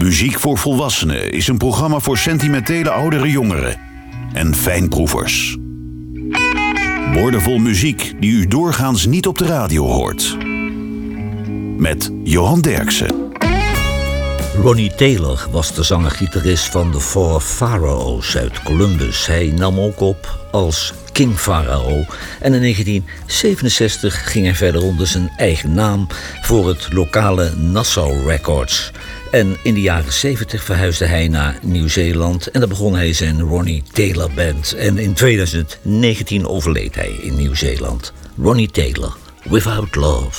Muziek voor Volwassenen is een programma voor sentimentele oudere jongeren en fijnproevers. Woordenvol muziek die u doorgaans niet op de radio hoort. Met Johan Derksen. Ronnie Taylor was de zanger-gitarist van de Four Pharaohs uit Columbus. Hij nam ook op als King Pharao. En in 1967 ging hij verder onder zijn eigen naam voor het lokale Nassau Records. En in de jaren 70 verhuisde hij naar Nieuw-Zeeland en daar begon hij zijn Ronnie Taylor Band. En in 2019 overleed hij in Nieuw-Zeeland. Ronnie Taylor, Without Love.